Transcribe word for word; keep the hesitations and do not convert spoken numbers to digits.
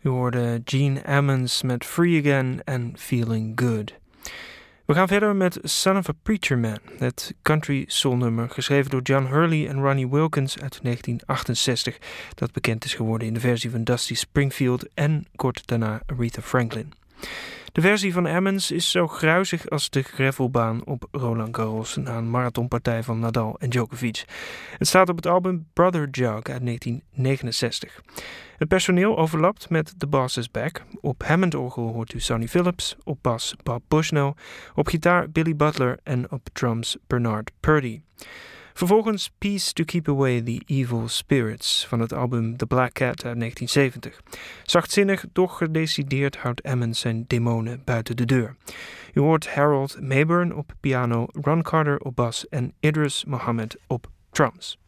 U hoorde Gene Ammons met Free Again en Feeling Good. We gaan verder met Son of a Preacher Man, het country soul nummer geschreven door John Hurley en Ronnie Wilkins uit negentien achtenzestig, dat bekend is geworden in de versie van Dusty Springfield en kort daarna Aretha Franklin. De versie van Ammons is zo gruizig als de gravelbaan op Roland Garros na een marathonpartij van Nadal en Djokovic. Het staat op het album Brother Jug uit negentien negenenzestig. Het personeel overlapt met The Boss Is Back. Op Hammond-orgel hoort u Sonny Phillips, op bas Bob Bushnell, op gitaar Billy Butler en op drums Bernard Purdy. Vervolgens Peace to Keep Away the Evil Spirits van het album The Black Cat uit negentien zeventig. Zachtzinnig, doch gedecideerd houdt Ammons zijn demonen buiten de deur. U hoort Harold Mayburn op piano, Ron Carter op bas en Idris Muhammad op drums.